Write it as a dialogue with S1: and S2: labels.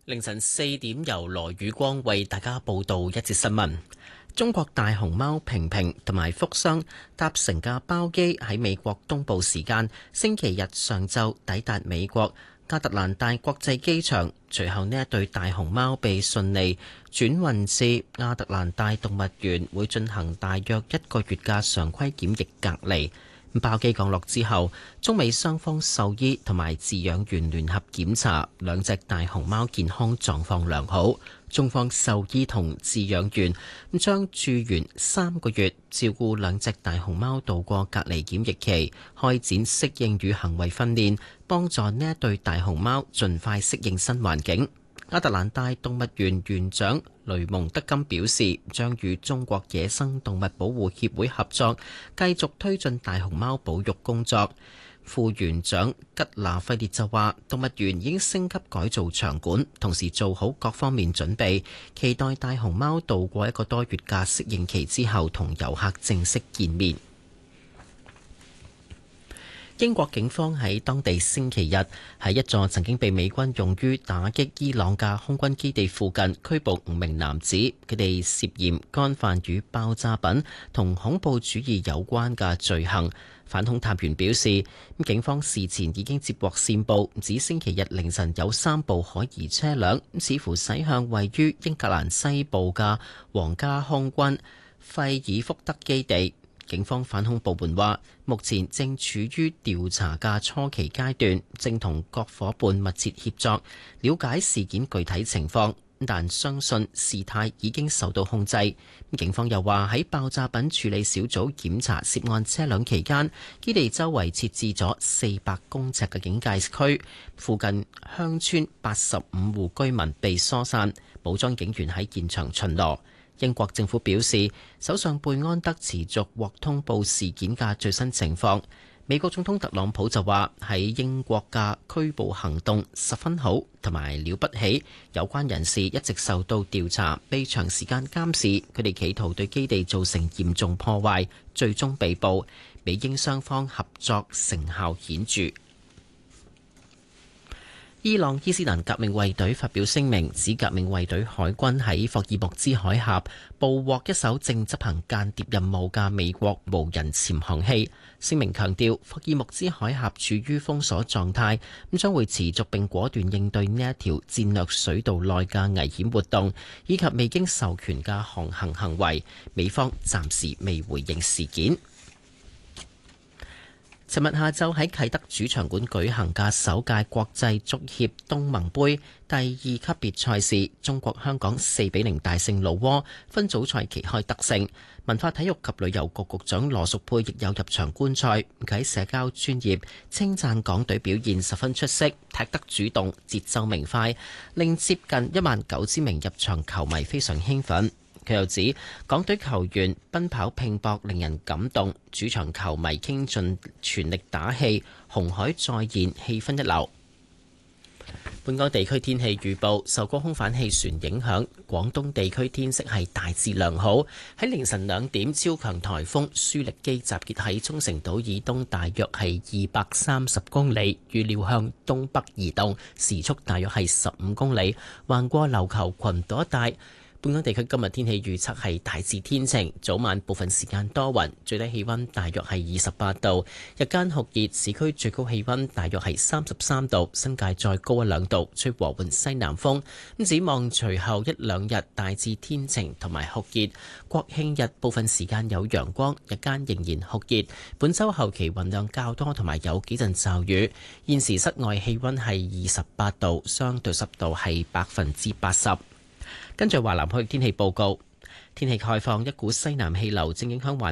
S1: 凌晨4點，由羅宇光為大家報道一節新聞。中國大熊貓平平同埋福箱搭乘嘅包機喺美國東部時間星期日上晝抵達美國亞特蘭大國際機場，隨後呢一對大熊貓被順利轉運至亞特蘭大動物園，會進行大約1個月嘅常規檢疫隔離。包機降落之後，中美雙方獸醫同埋飼養員聯合檢查，兩隻大熊貓健康狀況良好。中方獸醫同飼養員將駐園3個月，照顧兩隻大熊貓度過隔離檢疫期，開展適應與行為訓練，幫助呢一對大熊貓盡快適應新環境。亞特蘭大動物園園長雷蒙德金表示，將與中國野生動物保護協會合作，繼續推進大熊貓保育工作。副園長吉拿費列就話，動物園已經升級改造場館，同時做好各方面準備，期待大熊貓度過1個多月嘅適應期之後，同遊客正式見面。英國警方喺當地星期日喺一座曾經被美軍用於打擊伊朗嘅空軍基地附近拘捕5名男子，佢哋涉嫌干犯與爆炸品同恐怖主義有關嘅罪行。反恐探員表示，警方事前已經接獲線報，指星期日凌晨有3部可疑車輛似乎駛向位於英格蘭西部嘅皇家空軍費爾福德基地。警方反恐部門話，目前正處於調查嘅初期階段，正同各伙伴密切協作，了解事件具體情況，但相信事態已經受到控制。警方又話，喺爆炸品處理小組檢查涉案車輛期間，基地周圍設置咗400公尺嘅警戒區，附近鄉村85戶居民被疏散，武裝警員喺現場巡邏。英國政府表示，首相貝安德持續獲通報事件嘅最新情況。美國總統特朗普就話，喺英國嘅拘捕行動十分好同埋了不起，有關人士一直受到調查，被長時間監視，佢哋企圖對基地造成嚴重破壞，最終被捕。美英雙方合作成效顯著。伊朗伊斯蘭革命衛隊發表聲明，指革命衛隊海軍喺霍爾木茲海峽捕獲一艘正執行間諜任務嘅美國無人潛航器。聲明強調，霍爾木茲海峽處於封鎖狀態，咁將會持續並果斷應對呢一條戰略水道內嘅危險活動，以及未經授權嘅航行行為。美方暫時未回應事件。尋日下晝喺啟德主場館舉行嘅首屆國際足協東盟杯第2級別賽事，中國香港4-0大勝老撾，分組賽旗開得勝。文化體育及旅遊局局長羅淑佩亦有入場觀賽，佢喺社交專頁稱讚港隊表現十分出色，踢得主動，節奏明快，令接近19000名入場球迷非常興奮。佢又指，港隊球員奔跑拼搏令人感動，主場球迷傾盡全力打氣，紅海再現，氣氛一流。本港地區天氣預報，受高空反氣旋影響，廣東地區天色係大致良好。喺凌晨2點，超強颱風舒力基集結喺沖繩島以東大約係230公里，預料向東北移動，時速大約係15公里，橫過琉球群島一帶。本港地區今日天氣預測係大致天晴，早晚部分時間多雲，最低氣溫大約係28度，日間酷熱，市區最高氣溫大約係33度，新界再高1-2度，吹和緩西南風。咁展望隨後1-2日大致天晴同埋酷熱，國慶日部分時間有陽光，日間仍然酷熱。本週後期雲量較多同埋有幾陣驟雨。現時室外氣溫係28度，相對濕度係80%。跟住華南區天氣報告，天氣概況，一股西南氣流正影響華